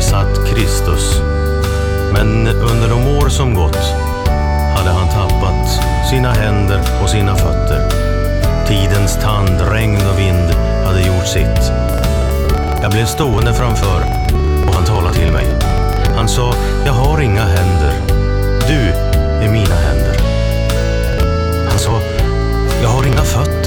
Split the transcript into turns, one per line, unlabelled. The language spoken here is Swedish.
satt Kristus. Men under de år som gått hade han tappat sina händer och sina fötter. Tidens tand, regn och vind hade gjort sitt. Jag blev stående framför och han talade till mig. Han sa, jag har inga händer. Du är mina händer. Han sa, jag har inga fötter.